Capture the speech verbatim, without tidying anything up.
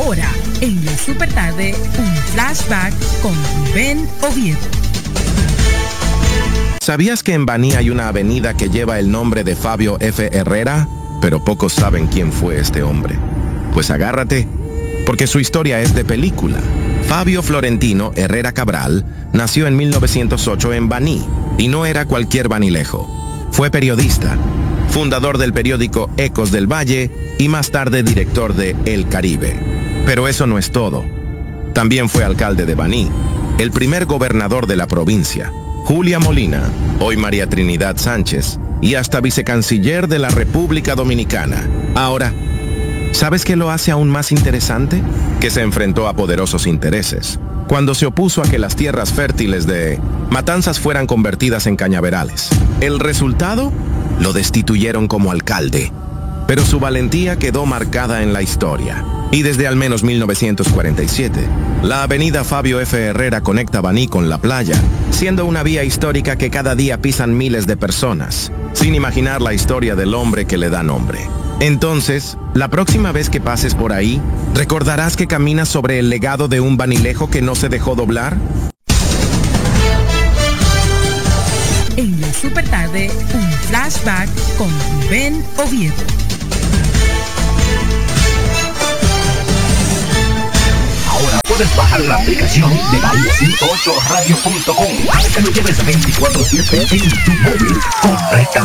Ahora, en la super tarde, un flashback con Rubén Oviedo. ¿Sabías que en Baní hay una avenida que lleva el nombre de Fabio F. Herrera? Pero pocos saben quién fue este hombre. Pues agárrate, porque su historia es de película. Fabio Florentino Herrera Cabral nació en mil novecientos ocho en Baní, y no era cualquier banilejo. Fue periodista, fundador del periódico Ecos del Valle y más tarde director de El Caribe. Pero eso no es todo. También fue alcalde de Baní, el primer gobernador de la provincia, Julia Molina, hoy María Trinidad Sánchez, y hasta vicecanciller de la República Dominicana. Ahora, ¿sabes qué lo hace aún más interesante? Que se enfrentó a poderosos intereses, cuando se opuso a que las tierras fértiles de Matanzas fueran convertidas en cañaverales. ¿El resultado? Lo destituyeron como alcalde. Pero su valentía quedó marcada en la historia. Y desde al menos mil novecientos cuarenta y siete, la avenida Fabio F. Herrera conecta Baní con la playa, siendo una vía histórica que cada día pisan miles de personas, sin imaginar la historia del hombre que le da nombre. Entonces, la próxima vez que pases por ahí, ¿recordarás que caminas sobre el legado de un banilejo que no se dejó doblar? En la super tarde, un flashback con Rubén Oviedo. Ahora puedes bajar la aplicación de Bahía ciento ocho radio punto com para que lo lleves veinticuatro siete en tu móvil. Completa